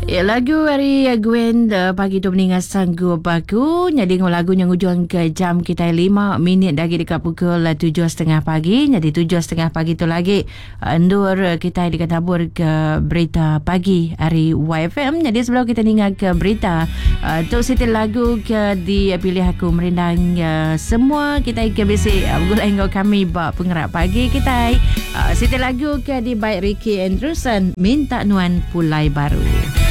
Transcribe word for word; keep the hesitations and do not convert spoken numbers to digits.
Ya, lagu dari Gwen uh, pagi tu meninggal sanggup aku. Jadi lagu yang ujung ke jam kita lima minit lagi dekat pukul tujuh setengah pagi. Jadi tujuh setengah pagi tu lagi endur kita dekat tabur ke berita pagi hari Y F M. Jadi sebelum kita tinggal ke berita, uh, tu setel lagu ke dipilih aku merindang uh, semua kita ke basic uh, gula engkau kami bak pengerak pagi kita. Uh, setel lagu ke di baik Ricky Andrewson minta nuan pulai baru.